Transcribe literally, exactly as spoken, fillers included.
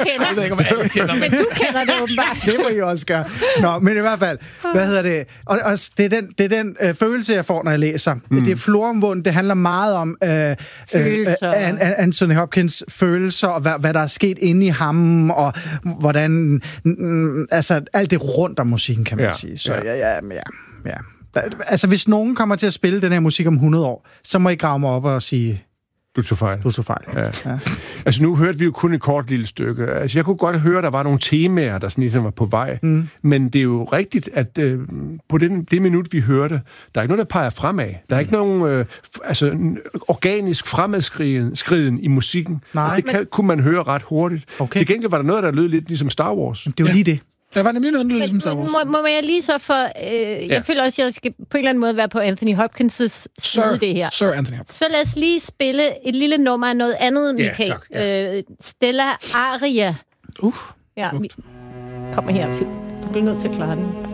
kender. Jeg ved ikke, om alle kender, men du kender det åbenbart. Det må I også gøre. Nå, men i hvert fald, hvad hedder det? Og, og det er den, det er den øh, følelse, jeg får, når jeg læser. Mm. Det er Floromvunden, det handler meget om øh, øh, An, Anthony Hopkins følelser, og hvad, hvad der er sket inde i ham, og hvordan, mm, altså alt det rundt om musikken, kan man ja, sige. Så ja, ja, ja, ja. Altså, hvis nogen kommer til at spille den her musik om hundrede år, så må I grave mig op og sige... Du tog fejl. Du tog fejl. Ja. Ja. Altså, nu hørte vi jo kun et kort lille stykke. Altså, jeg kunne godt høre, at der var nogle temaer, der sådan ligesom var på vej. Mm. Men det er jo rigtigt, at øh, på den, det minut, vi hørte, der er ikke noget, der peger fremad. Der er ikke nogen øh, altså, organisk fremadskriden i musikken. Altså, det kan, men... kunne man høre ret hurtigt. Okay. Til gengæld var der noget, der lød lidt ligesom Star Wars. Det var ja. lige det. Der var nemlig noget, der lød som Star Wars. Må, må jeg lige så for... Øh, jeg ja. føler også, at jeg skal på en eller anden måde være på Anthony Hopkins' side det her. Sir Anthony Hopkins. Så lad os lige spille et lille nummer af noget andet, Michael. Ja, tak, ja. øh, Stella Aria. Uh, ja, vi kommer her. Du bliver nødt til at klare den.